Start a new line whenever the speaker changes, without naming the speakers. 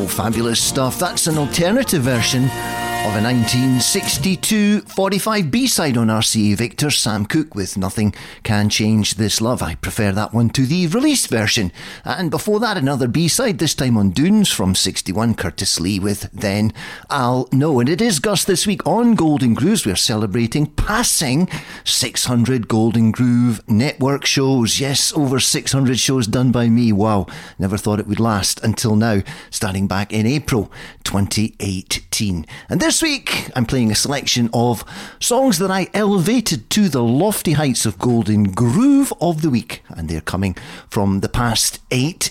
Fabulous stuff. That's an alternative version of a 1962 45 B-side on RCA Victor, Sam Cooke with Nothing Can Change This Love. I prefer that one to the released version. And before that, another B-side, this time on Dunes from 61, Curtis Lee with Then I'll Know. And it is Gus this week on Golden Grooves. We're celebrating passing 600 Golden Groove Network shows. Yes, over 600 shows done by me. Wow, never thought it would last until now, starting back in April 2018. And this week, I'm playing a selection of songs that I elevated to the lofty heights of Golden Groove of the Week. And they're coming from the past 8